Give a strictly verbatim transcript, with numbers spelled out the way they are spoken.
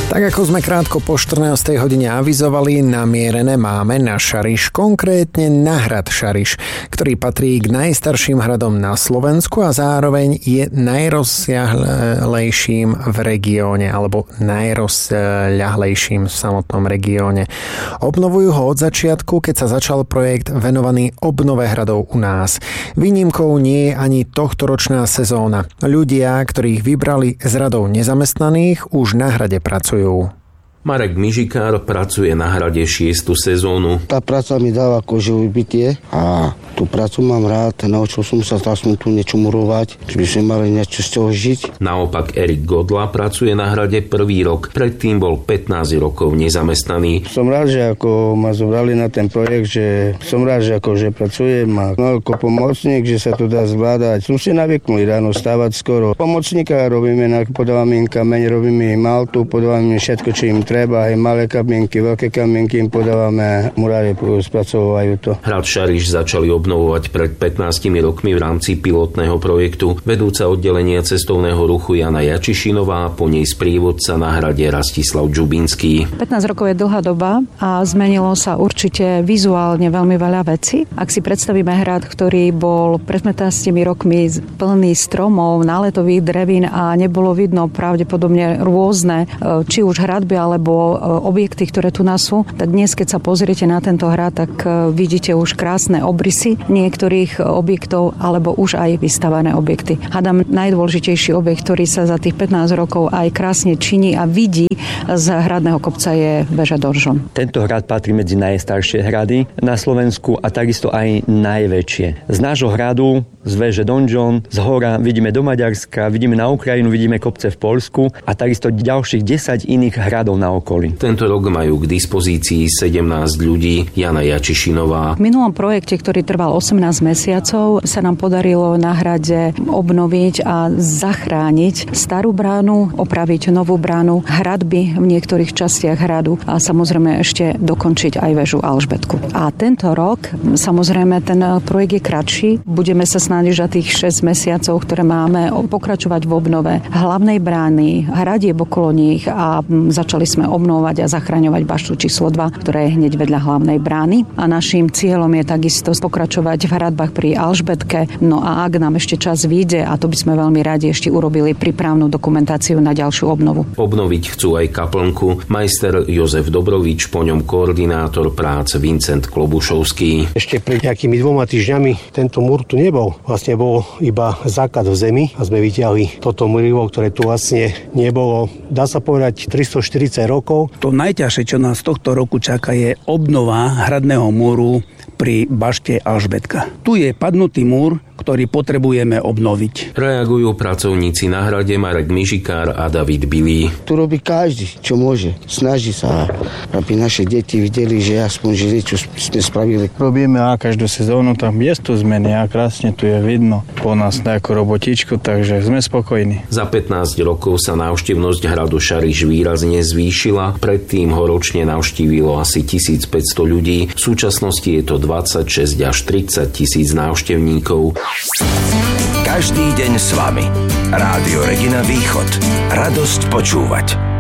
Tak ako sme krátko po štrnástej hodine avizovali, namierené máme na Šariš, konkrétne na hrad Šariš, ktorý patrí k najstarším hradom na Slovensku a zároveň je najrozsiahlejším v regióne, alebo najrozľahlejším v samotnom regióne. Obnovujú ho od začiatku, keď sa začal projekt venovaný obnove hradov u nás. Výnimkou nie je ani tohtoročná sezóna. Ľudia, ktorých vybrali z radov nezamestnaných, už na hrade pracujú. Marek Mižikár pracuje na hrade šiestu sezónu. Tá práca mi dáva ako živobytie a tú prácu mám rád. Naučil som sa teraz tu niečo murovať, že by sme mali niečo z toho žiť. Naopak Erik Godla pracuje na hrade prvý rok. Predtým bol pätnásť rokov nezamestnaný. Som rád, že ako ma zobrali na ten projekt, že som rád, že akože pracujem a no, ako pomocník, že sa to dá zvládať. Som si navyknul ráno stávať skoro. Pomocníka robíme, podávame im kameň, robíme im maltu, podávame im všetko, čo im treba, aj malé kamienky, veľké kamienky im podávame, murári spracovajú to. Hrad Šariš začali obnovovať pred pätnástimi rokmi v rámci pilotného projektu. Vedúca oddelenia cestovného ruchu Jana Jačišinová, po nej sprievodca na hrade Rastislav Džubinský. pätnásť rokov je dlhá doba a zmenilo sa určite vizuálne veľmi veľa vecí. Ak si predstavíme hrad, ktorý bol pred pätnástimi rokmi plný stromov, náletových drevín a nebolo vidno pravdepodobne rôzne, či už hradby alebo objekty, ktoré tu nás sú, tak dnes, keď sa pozriete na tento hrad, tak vidíte už krásne obrysy niektorých objektov alebo už aj vystavané objekty. Hádam, najdôležitejší objekt, ktorý sa za tých pätnásť rokov aj krásne činí a vidí z hradného kopca, je väža Donžon. Tento hrad patrí medzi najstaršie hrady na Slovensku a takisto aj najväčšie. Z nášho hradu, z väže Donžon, z hora vidíme do Maďarska, vidíme na Ukrajinu, vidíme kopce v Poľsku a takisto ďalších desať iných hradov na okolí. Tento rok majú k dispozícii sedemnásť ľudí. Jana Jačišinová. V minulom projekte, ktorý trval osemnásť mesiacov, sa nám podarilo na hrade obnoviť a zachrániť starú bránu, opraviť novú bránu, hradby v niektorých častiach hradu a samozrejme ešte dokončiť aj väžu Alžbetku. A tento rok, samozrejme, ten projekt je kratší. Budeme sa snažiť za tých šesť mesiacov, ktoré máme, pokračovať v obnove hlavnej brány, hradieb okolo nich a začali sme obnovovať a zachraňovať baštu číslo dva, ktorá je hneď vedľa hlavnej brány. A naším cieľom je takisto pokračovať v hradbách pri Alžbetke. No a ak nám ešte čas vyjde, a to by sme veľmi radi ešte urobili prípravnú dokumentáciu na ďalšiu obnovu. Obnoviť chcú aj kaplnku. Majster Jozef Dobrovič, po ňom koordinátor prác Vincent Klobušovský. Ešte pred nejakými dvoma týždňami tento múr tu nebol. Vlastne bol iba základ v zemi a sme vytiahli toto múrivo, ktoré tu vlastne nebolo. Dá sa povedať tristoštyridsať rokov. To najťažšie, čo nás tohto roku čaká, je obnova hradného múru pri bašte Alžbetka. Tu je padnutý múr, ktorý potrebujeme obnoviť. Reagujú pracovníci na hrade Marek Mižikár a David Bilý. Tu robí každý, čo môže. Snaží sa, aby naše deti videli, že aspoň že čo sme spravili. Robíme a každú sezónu tam je tu zmeny a krásne tu je vidno po nás nejakú robotičku, takže sme spokojní. Za pätnásť rokov sa návštevnosť hradu Šariš výrazne zvýšila. Predtým ho ročne navštívilo asi tisícpäťsto ľudí. V súčasnosti je to dvadsaťšesť až tridsať tisíc návštevníkov. Každý deň s vami. Rádio Regina Východ. Radosť počúvať.